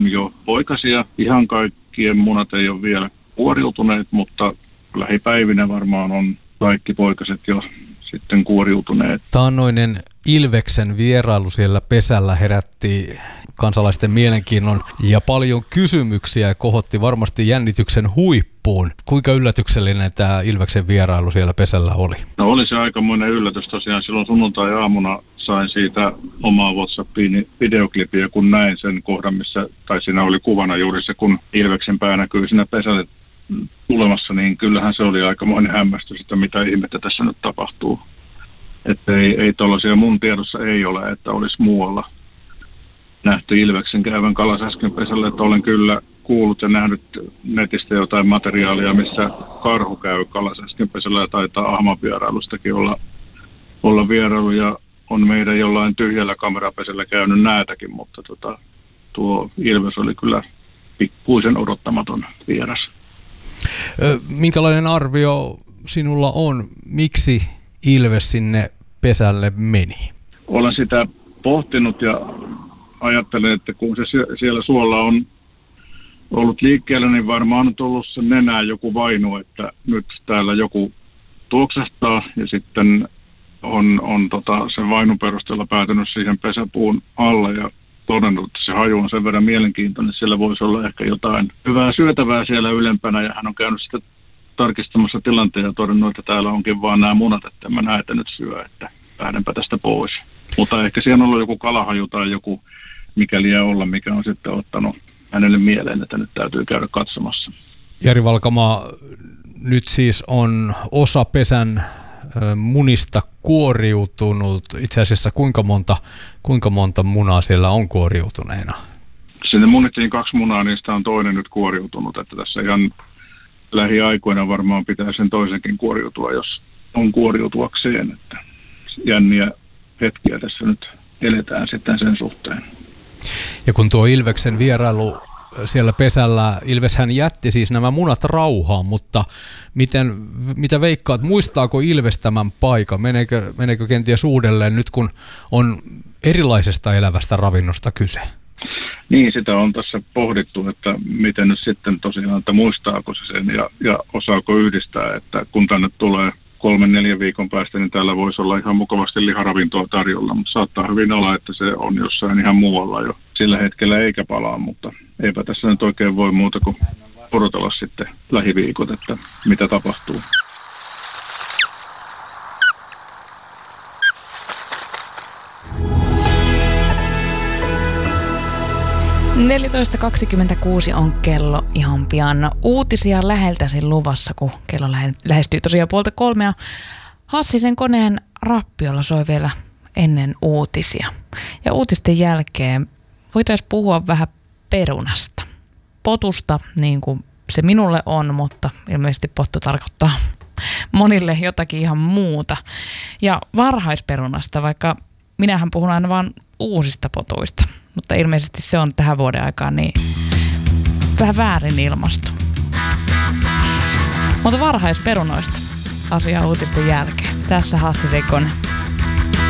jo poikasia. Ihan kaikkien munat ei ole vielä kuoriutuneet, mutta lähipäivinä varmaan on kaikki poikaset jo sitten kuoriutuneet. Taannoinen ilveksen vierailu siellä pesällä herätti kansalaisten mielenkiinnon ja paljon kysymyksiä ja kohotti varmasti jännityksen huippuun. Kuinka yllätyksellinen tämä ilveksen vierailu siellä pesällä oli? No oli se aikamoinen yllätys tosiaan. Silloin sunnuntai-aamuna sain siitä omaa WhatsAppiin videoklipiä, kun näin sen kohdan, tai siinä oli kuvana juuri se, kun ilveksen pää näkyy siinä pesälle tulemassa, niin kyllähän se oli aikamoinen hämmästys, että mitä ihmettä tässä nyt tapahtuu. Että ei tuollaisia mun tiedossa ei ole, että olisi muualla nähty ilveksen käyvän Kalasäskyn pesällä, että olen kyllä kuullut ja nähnyt netistä jotain materiaalia, missä karhu käy Kalasäskyn pesällä ja taitaa ahmavierailustakin olla vierailu ja on meidän jollain tyhjällä kamerapesällä käynyt näätäkin, mutta tuo ilves oli kyllä pikkuisen odottamaton vieras. Minkälainen arvio sinulla on, miksi ilves sinne pesälle meni? Olen sitä pohtinut ja ajattelen, että kun se siellä suolla on ollut liikkeellä, niin varmaan on tullut sen nenään joku vainu, että nyt täällä joku tuoksahtaa ja sitten on sen vainun perusteella päätynyt siihen pesäpuun alle ja todennut, että se haju on sen verran mielenkiintoinen, siellä voisi olla ehkä jotain hyvää syötävää siellä ylempänä ja hän on käynyt sitten tarkistamassa tilanteen ja todennut, että täällä onkin vaan nämä munat, että mä näitä nyt syö, että lähdenpä tästä pois. Mutta ehkä siellä on ollut joku kalahaju tai joku mikä liian olla, mikä on sitten ottanut hänelle mieleen, että nyt täytyy käydä katsomassa. Jari Valkamaa, nyt siis on osa pesän munista kuoriutunut. Itse asiassa kuinka monta munaa siellä on kuoriutuneena? Sinne munittiin 2 munaa, niistä on toinen nyt kuoriutunut, että tässä ihan lähiaikoina varmaan pitää sen toisenkin kuoriutua, jos on kuoriutuakseen, että jänniä hetkiä tässä nyt eletään sitten sen suhteen. Ja kun tuo ilveksen vierailu siellä pesällä, ilveshän jätti siis nämä munat rauhaan, mutta mitä veikkaat, muistaako ilves tämän paikan? Meneekö kenties uudelleen nyt, kun on erilaisesta elävästä ravinnosta kyse? Niin, sitä on tässä pohdittu, että miten nyt sitten tosiaan, että muistaako se sen ja osaako yhdistää, että kun tänne tulee 3-4 viikon päästä, niin täällä voisi olla ihan mukavasti liharavintoa tarjolla, mutta saattaa hyvin olla, että se on jossain ihan muualla jo sillä hetkellä eikä palaa, mutta eipä tässä nyt oikein voi muuta kuin odotella sitten lähiviikot, että mitä tapahtuu. (14.26) on kello ihan pian. Uutisia läheltäsi luvassa, kun kello lähestyy tosiaan 2:30. Hassisen koneen rappiolla soi vielä ennen uutisia. Ja uutisten jälkeen voitaisiin puhua vähän perunasta. Potusta, niin kuin se minulle on, mutta ilmeisesti pottu tarkoittaa monille jotakin ihan muuta. Ja varhaisperunasta, vaikka minähän puhun aina vaan uusista potuista. Mutta ilmeisesti se on tähän vuoden aikaan niin vähän väärin ilmastu. Mutta varhaisperunoista asiaa uutisten jälkeen. Tässä Hassisen kone.